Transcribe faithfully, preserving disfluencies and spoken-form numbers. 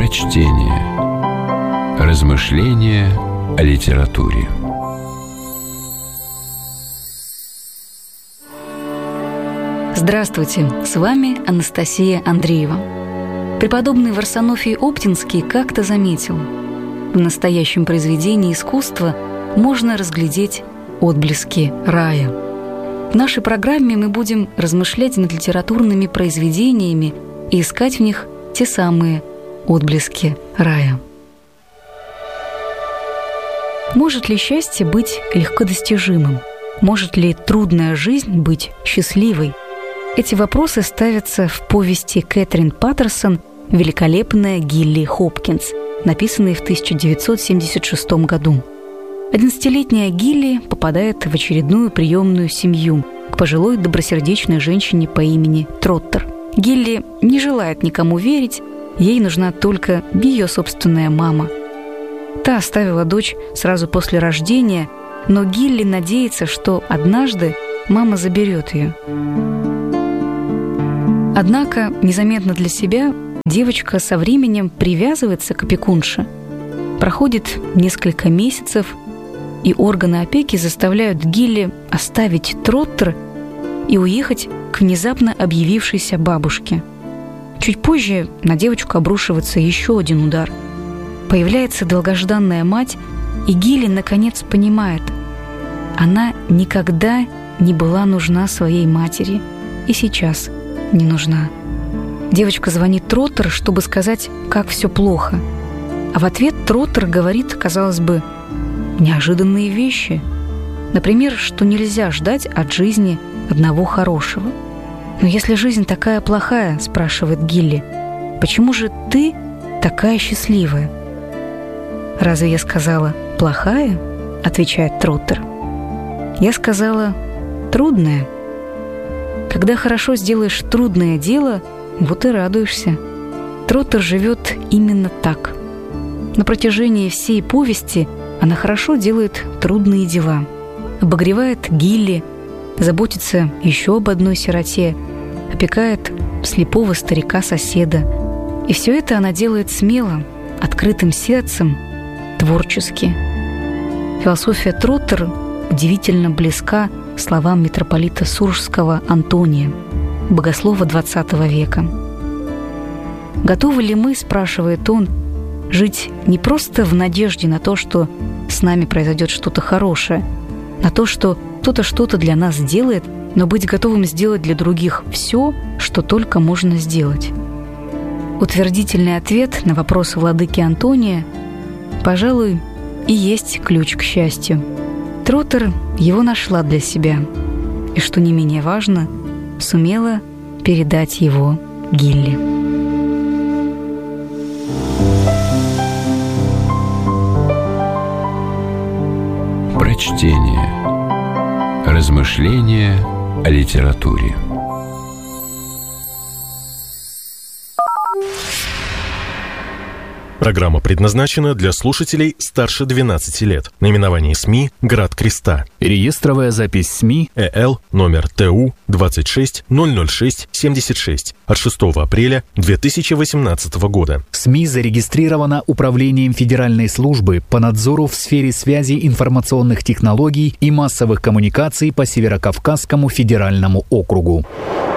Прочтение. Размышления о литературе. Здравствуйте, с вами Анастасия Андреева. Преподобный Варсонофий Оптинский как-то заметил: в настоящем произведении искусства можно разглядеть отблески рая. В нашей программе мы будем размышлять над литературными произведениями и искать в них те самые отблески рая. Может ли счастье быть легкодостижимым? Может ли трудная жизнь быть счастливой? Эти вопросы ставятся в повести Кэтрин Паттерсон «Великолепная Гилли Хопкинс», написанной в тысяча девятьсот семьдесят шестом году. Одиннадцатилетняя Гилли попадает в очередную приемную семью к пожилой добросердечной женщине по имени Троттер. Гилли не желает никому верить, ей нужна только ее собственная мама. Та оставила дочь сразу после рождения, но Гилли надеется, что однажды мама заберет ее. Однако, незаметно для себя, девочка со временем привязывается к опекунше. Проходит несколько месяцев, и органы опеки заставляют Гилли оставить Троттер и уехать к внезапно объявившейся бабушке. Чуть позже на девочку обрушивается еще один удар. Появляется долгожданная мать, и Гилли наконец понимает: она никогда не была нужна своей матери и сейчас не нужна. Девочка звонит Троттер, чтобы сказать, как все плохо. А в ответ Троттер говорит, казалось бы, неожиданные вещи. Например, что нельзя ждать от жизни одного хорошего. «Но если жизнь такая плохая, — спрашивает Гилли, — почему же ты такая счастливая?» «Разве я сказала плохая?» — отвечает Троттер. «Я сказала трудная. Когда хорошо сделаешь трудное дело, вот и радуешься». Троттер живет именно так. На протяжении всей повести она хорошо делает трудные дела, обогревает Гилли, заботится еще об одной сироте, опекает слепого старика-соседа. И все это она делает смело, открытым сердцем, творчески. Философия Троттер удивительно близка словам митрополита Суржского Антония, богослова двадцатого века. «Готовы ли мы, — спрашивает он, — жить не просто в надежде на то, что с нами произойдет что-то хорошее, на то, что кто-то что-то для нас сделает, но быть готовым сделать для других все, что только можно сделать?» Утвердительный ответ на вопрос владыки Антония, пожалуй, и есть ключ к счастью. Троттер его нашла для себя и, что не менее важно, сумела передать его Гилли. Прочтение. Размышления о литературе. Программа предназначена для слушателей старше двенадцати лет. Наименование СМИ «Град Креста». Реестровая запись СМИ ЭЛ номер ТУ двадцать шесть ноль ноль шесть семьдесят шесть от шестого апреля две тысячи восемнадцатого года. СМИ зарегистрирована Управлением Федеральной службы по надзору в сфере связи информационных технологий и массовых коммуникаций по Северокавказскому федеральному округу.